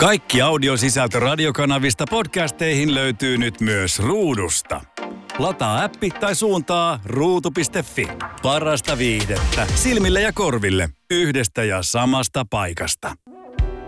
Kaikki audiosisältö radiokanavista podcasteihin löytyy nyt myös Ruudusta. Lataa appi tai suuntaa ruutu.fi. Parasta viihdettä silmille ja korville yhdestä ja samasta paikasta.